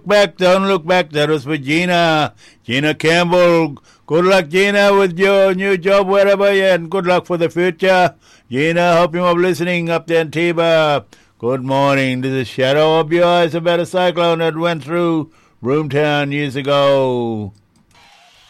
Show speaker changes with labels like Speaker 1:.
Speaker 1: Back, don't look back. That was for Gina. Gina Campbell. Good luck, Gina, with your new job wherever you're and good luck for the future. Gina, hope you're listening up there in Tiba. Good morning. This is Shadow of Your Eyes about a cyclone that went through Broomtown years ago.